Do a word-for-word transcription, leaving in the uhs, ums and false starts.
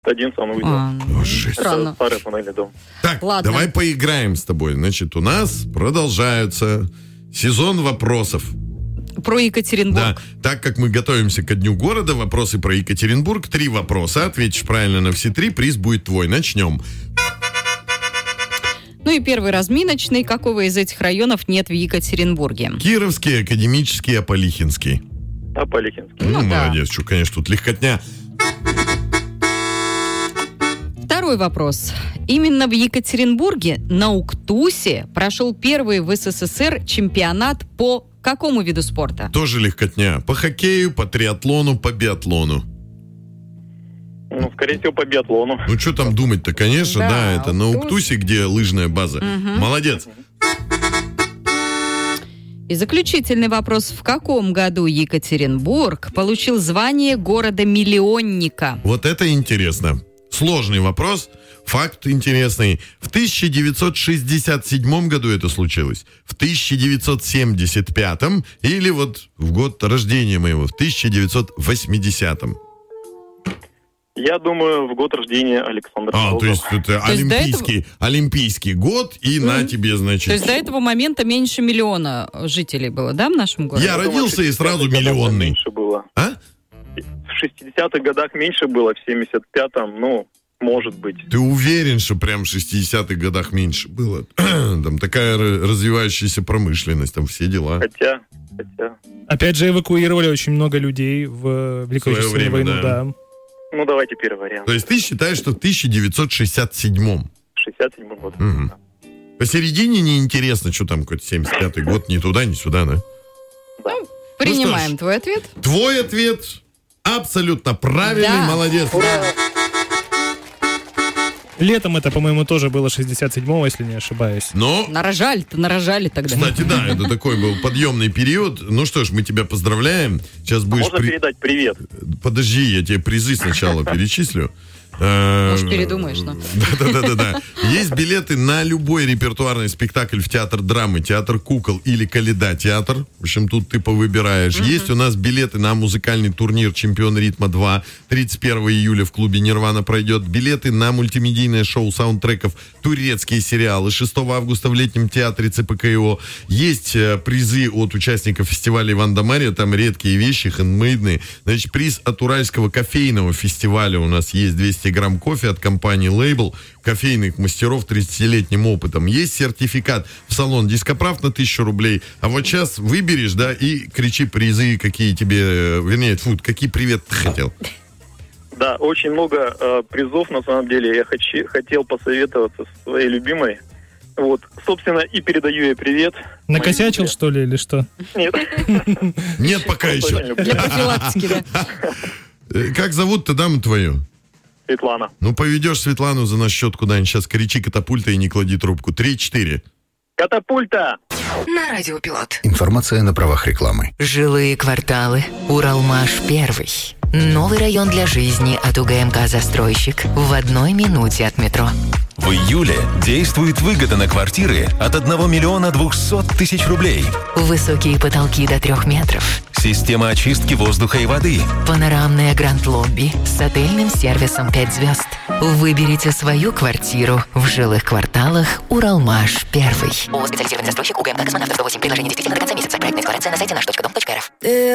Один сон увидел. А, О, жесть. странно. Старый панельный дом. Так, Ладно. давай поиграем с тобой. Значит, у нас продолжается сезон вопросов. Про Екатеринбург. Да, так как мы готовимся ко Дню города, вопросы про Екатеринбург. Три вопроса. Ответишь правильно на все три, приз будет твой. Начнем. Ну и первый разминочный. Какого из этих районов нет в Екатеринбурге? Кировский, Академический, Аполихинский. Аполихинский. Ну, Ну, да. молодец, что, конечно, тут легкотня. Второй вопрос. Именно в Екатеринбурге на Уктусе прошел первый в СССР чемпионат по какому виду спорта? Тоже легкотня. По хоккею, по триатлону, по биатлону. Ну, скорее всего, по биатлону. Ну, что там думать-то, конечно, да, Да, это на Уктус. Уктусе, где лыжная база. Молодец. И заключительный вопрос. В каком году Екатеринбург получил звание города-миллионника? Вот это интересно. Сложный вопрос. Факт интересный. В тысяча девятьсот шестьдесят седьмом году это случилось. В тысяча девятьсот семьдесят пятом или вот в год рождения моего, в тысяча девятьсот восьмидесятом. Я думаю, в год рождения Александра А, то Волкова. есть это То есть до олимпийский, олимпийский год, и на тебе, значит... То есть до этого момента меньше миллиона жителей было, да, в нашем городе? Я Думаю, родился и сразу в шестидесятых годах миллионный. Меньше было. А? В шестидесятых годах меньше было, в семьдесят пятом, ну, может быть. Ты уверен, что прям в шестидесятых годах меньше было? Там такая р- развивающаяся промышленность, там все дела. Хотя, хотя... Опять же, эвакуировали очень много людей в Великую В свое Отечественную время, войну, да. да. Ну, давайте первый вариант. То есть ты считаешь, что в тысяча девятьсот шестьдесят седьмом? шестьдесят седьмой год. Мгм. Посередине неинтересно, что там какой-то семьдесят пятый год, ни туда, ни сюда, да? Да. Принимаем Ну что ж. твой ответ. Твой ответ абсолютно правильный, Да. молодец. Летом это, по-моему, тоже было шестьдесят седьмого, если не ошибаюсь. Но, Нарожали-то, нарожали тогда. кстати, да, это такой был подъемный период. Ну что ж, мы тебя поздравляем. Сейчас будешь... Можно при- передать привет? Подожди, я тебе призы сначала перечислю. Э, Может, передумаешь, но... Да-да-да. Есть билеты на любой репертуарный спектакль в театр драмы, театр кукол или Каледа театр. В общем, тут ты повыбираешь. Есть у нас билеты на музыкальный турнир «Чемпион ритма два». тридцать первого июля в клубе «Нирвана» пройдет. Билеты на мультимедийное шоу саундтреков «Турецкие сериалы» шестого августа в летнем театре ЦПКИО. Есть э, призы от участников фестиваля «Иван да Марья». Там редкие вещи, хендмейдные. Значит, приз от Уральского кофейного фестиваля у нас есть двести грамм кофе от компании Label, кофейных мастеров тридцатилетним опытом. Есть сертификат в салон Дископрав на тысячу рублей. А вот сейчас выберешь, да, и кричи призы, какие тебе, э, вернее, фу, какие привет ты хотел. Да, очень много э, призов, на самом деле. Я хочу, хотел посоветоваться со своей любимой. Вот, собственно, и передаю ей привет. Накосячил, Моей что ли, или что? Нет. Нет пока еще. Для профилактики, да. Э, Как зовут-то даму твою? Светлана. Ну, поведешь Светлану за наш счет куда-нибудь. Сейчас кричи катапульта и не клади трубку. Три-четыре. Катапульта! На Радиопилот. Информация на правах рекламы. Жилые кварталы. Уралмаш первый. Новый район для жизни от УГМК «Застройщик» в одной минуте от метро. В июле действует выгода на квартиры от одного миллиона двухсот тысяч рублей. Высокие потолки до трех метров. Система очистки воздуха и воды. Панорамное гранд-лобби с отельным сервисом пять звезд. Выберите свою квартиру в жилых кварталах Уралмаш первый. ООО «Специализированный застройщик» УГМК «Космонавтов» сто восемь. Предложение действительно до конца месяца. Проектная декларация на сайте наш точка дом точка рф.